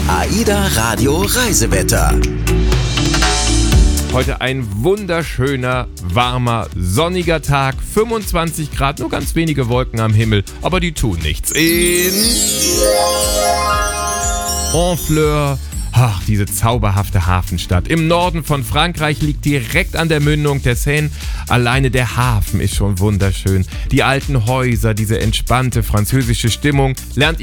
AIDA Radio Reisewetter. Heute ein wunderschöner, warmer, sonniger Tag. 25 Grad, nur ganz wenige Wolken am Himmel, aber die tun nichts. In Honfleur. Ach, diese zauberhafte Hafenstadt. Im Norden von Frankreich liegt direkt an der Mündung der Seine. Alleine der Hafen ist schon wunderschön. Die alten Häuser, diese entspannte französische Stimmung. Lernt